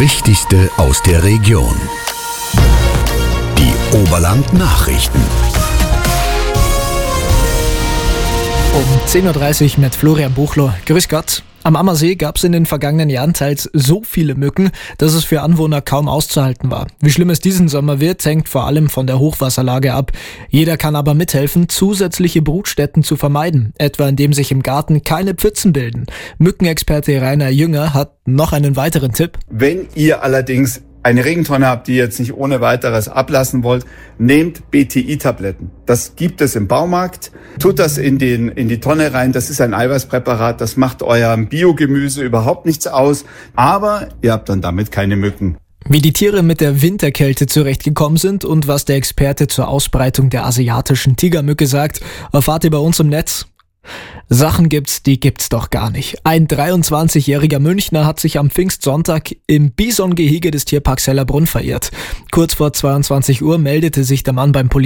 Wichtigste aus der Region. Die Oberland-Nachrichten. Um 10.30 Uhr mit Florian Buchler. Grüß Gott. Am Ammersee gab es in den vergangenen Jahren teils so viele Mücken, dass es für Anwohner kaum auszuhalten war. Wie schlimm es diesen Sommer wird, hängt vor allem von der Hochwasserlage ab. Jeder kann aber mithelfen, zusätzliche Brutstätten zu vermeiden, etwa indem sich im Garten keine Pfützen bilden. Mückenexperte Rainer Jünger hat noch einen weiteren Tipp. Wenn ihr allerdings eine Regentonne habt, die ihr jetzt nicht ohne weiteres ablassen wollt, nehmt BTI-Tabletten. Das gibt es im Baumarkt. Tut das in die Tonne rein. Das ist ein Eiweißpräparat. Das macht eurem Biogemüse überhaupt nichts aus. Aber ihr habt dann damit keine Mücken. Wie die Tiere mit der Winterkälte zurechtgekommen sind und was der Experte zur Ausbreitung der asiatischen Tigermücke sagt, erfahrt ihr bei uns im Netz. Sachen gibt's, die gibt's doch gar nicht. Ein 23-jähriger Münchner hat sich am Pfingstsonntag im Bisongehege des Tierparks Hellerbrunn verirrt. Kurz vor 22 Uhr meldete sich der Mann beim